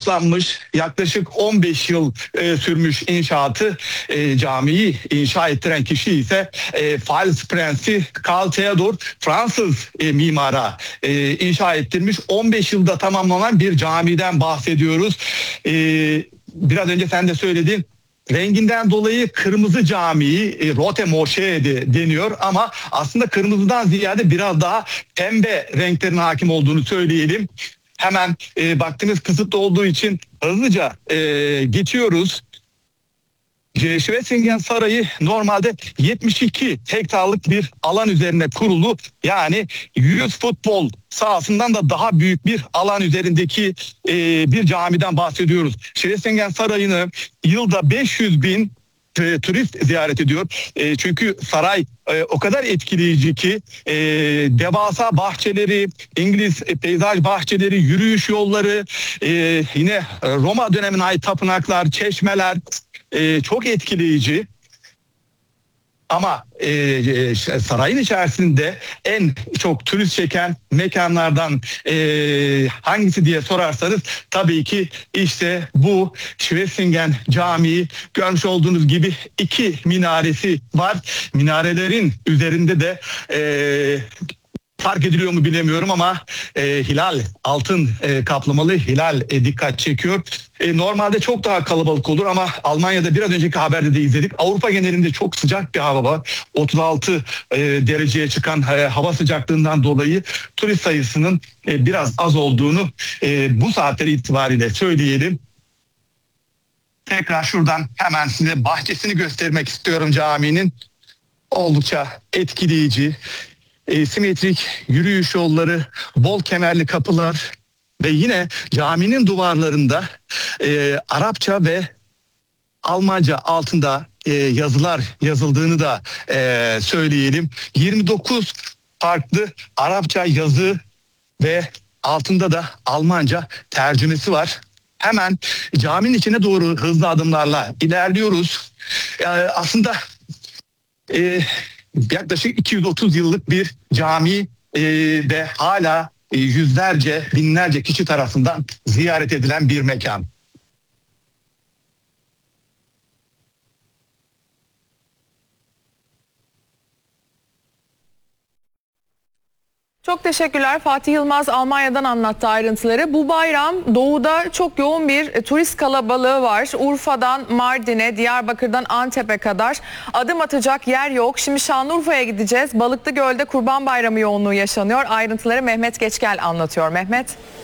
başlanmış, yaklaşık 15 yıl sürmüş inşaatı, camiyi inşa ettiren kişi ise Fals Prensi Karl Theodor, Fransız mimara inşa ettirmiş. 15 yılda tamamlanan bir camiden bahsediyoruz. Biraz önce sen de söyledin. Renginden dolayı Kırmızı Camii, Rote Moschee deniyor ama aslında kırmızıdan ziyade biraz daha pembe renklerin hakim olduğunu söyleyelim. Hemen vaktimiz kısıtlı olduğu için hızlıca geçiyoruz. Schlesingen Sarayı normalde 72 hektarlık bir alan üzerine kurulu, yani 100 futbol sahasından da daha büyük bir alan üzerindeki bir camiden bahsediyoruz. Schlesingen Sarayı'nı yılda 500 bin turist ziyaret ediyor. Çünkü saray o kadar etkileyici ki devasa bahçeleri, İngiliz peyzaj bahçeleri, yürüyüş yolları, yine Roma dönemine ait tapınaklar, çeşmeler, çok etkileyici. Ama sarayın içerisinde en çok turist çeken mekanlardan hangisi diye sorarsanız tabii ki işte bu Schlesingen Camii. Görmüş olduğunuz gibi 2 minaresi var. Minarelerin üzerinde de fark ediliyor mu bilemiyorum ama hilal, altın kaplamalı hilal dikkat çekiyor. Normalde çok daha kalabalık olur ama Almanya'da biraz önceki haberde de izledik. Avrupa genelinde çok sıcak bir hava var. 36 dereceye çıkan hava sıcaklığından dolayı turist sayısının biraz az olduğunu bu saatler itibariyle söyleyelim. Tekrar şuradan hemen size bahçesini göstermek istiyorum caminin. Oldukça etkileyici. Simetrik yürüyüş yolları, bol kemerli kapılar ve yine caminin duvarlarında Arapça ve Almanca altında yazılar yazıldığını da söyleyelim. 29 farklı Arapça yazı ve altında da Almanca tercümesi var. Hemen caminin içine doğru hızlı adımlarla ilerliyoruz. Aslında yaklaşık 230 yıllık bir cami ve hala yüzlerce, binlerce kişi tarafından ziyaret edilen bir mekan. Çok teşekkürler. Fatih Yılmaz Almanya'dan anlattı ayrıntıları. Bu bayram doğuda çok yoğun bir turist kalabalığı var. Urfa'dan Mardin'e, Diyarbakır'dan Antep'e kadar adım atacak yer yok. Şimdi Şanlıurfa'ya gideceğiz. Balıklı Göl'de Kurban Bayramı yoğunluğu yaşanıyor. Ayrıntıları Mehmet Geçgel anlatıyor. Mehmet.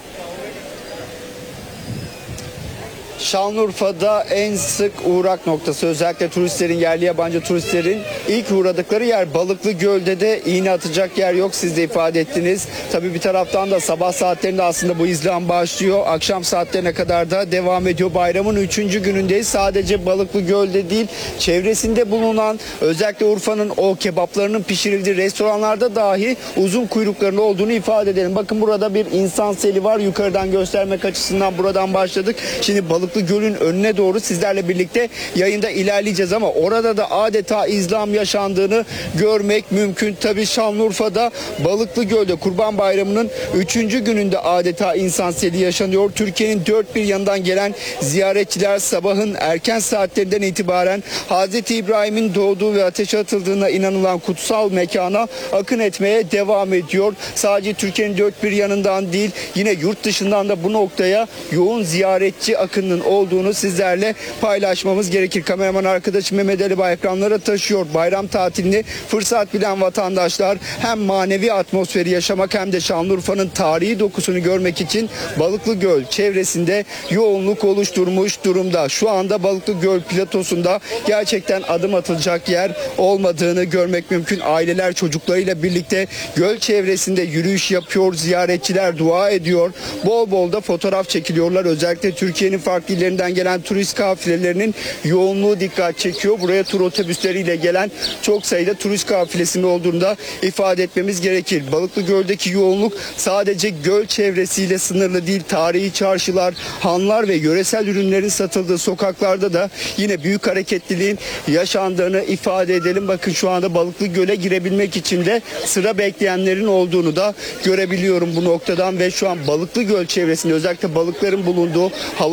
Şanlıurfa'da en sık uğrak noktası, özellikle turistlerin, yerli yabancı turistlerin ilk uğradıkları yer Balıklı Göl'de de iğne atacak yer yok, siz de ifade ettiniz. Tabii bir taraftan da sabah saatlerinde aslında bu izdiham başlıyor. Akşam saatlerine kadar da devam ediyor. Bayramın 3. günündeyiz. Sadece Balıklı Göl'de değil, çevresinde bulunan özellikle Urfa'nın o kebaplarının pişirildiği restoranlarda dahi uzun kuyrukların olduğunu ifade edelim. Bakın burada bir insan seli var. Yukarıdan göstermek açısından buradan başladık. Şimdi Balıklı Göl'ün önüne doğru sizlerle birlikte yayında ilerleyeceğiz ama orada da adeta izdiham yaşandığını görmek mümkün. Tabii Şanlıurfa'da Balıklı Göl'de Kurban Bayramı'nın 3. gününde adeta insan seli yaşanıyor. Türkiye'nin dört bir yanından gelen ziyaretçiler sabahın erken saatlerinden itibaren Hazreti İbrahim'in doğduğu ve ateşe atıldığına inanılan kutsal mekana akın etmeye devam ediyor. Sadece Türkiye'nin dört bir yanından değil, yine yurt dışından da bu noktaya yoğun ziyaretçi akının olduğunu sizlerle paylaşmamız gerekir. Kameraman arkadaşım Mehmet Ali Bay ekranlara taşıyor. Bayram tatilini fırsat bilen vatandaşlar hem manevi atmosferi yaşamak hem de Şanlıurfa'nın tarihi dokusunu görmek için Balıklı Göl çevresinde yoğunluk oluşturmuş durumda. Şu anda Balıklı Göl platosunda gerçekten adım atılacak yer olmadığını görmek mümkün. Aileler çocuklarıyla birlikte göl çevresinde yürüyüş yapıyor, ziyaretçiler dua ediyor. Bol bol da fotoğraf çekiliyorlar. Özellikle Türkiye'nin farklı illerinden gelen turist kafilelerinin yoğunluğu dikkat çekiyor. Buraya tur otobüsleriyle gelen çok sayıda turist kafilesinin olduğunu da ifade etmemiz gerekir. Balıklı Göl'deki yoğunluk sadece göl çevresiyle sınırlı değil. Tarihi çarşılar, hanlar ve yöresel ürünlerin satıldığı sokaklarda da yine büyük hareketliliğin yaşandığını ifade edelim. Bakın şu anda Balıklı Göl'e girebilmek için de sıra bekleyenlerin olduğunu da görebiliyorum bu noktadan ve şu an Balıklı Göl çevresinde özellikle balıkların bulunduğu